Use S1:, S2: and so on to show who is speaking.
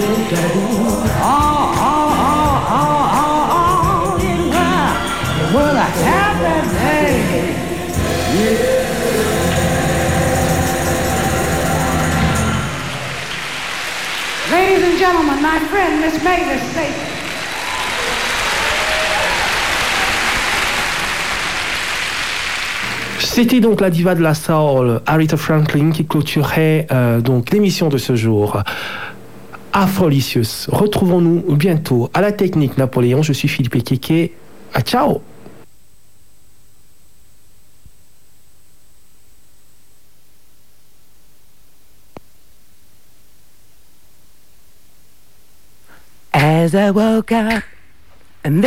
S1: was a happy day. Ladies and gentlemen, my friend Miss Mavis Staples.
S2: C'était donc la diva de la soul, Aretha Franklin, qui clôturait donc l'émission de ce jour. Afrolicious. Retrouvons-nous bientôt à la technique Napoléon. Je suis Philippe Ekeke. Ciao.
S3: As I woke up